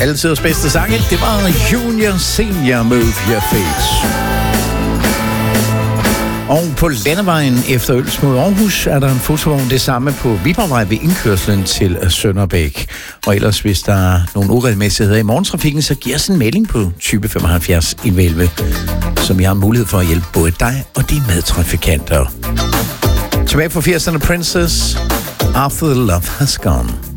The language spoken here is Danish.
Altiders bedste sange, det var Junior Senior Move Your Feet. Og på landevejen efter Øls mod Aarhus er der en fotovogn, det samme på Viborgvej ved indkørslen til Sønderbæk. Og ellers, hvis der er nogle uregelmæssigheder i morgentrafikken, så giver os en melding på 2075 11, som jeg har mulighed for at hjælpe både dig og dine medtrafikanter. Tilbage fra 80'erne Princess, After the Love Has Gone.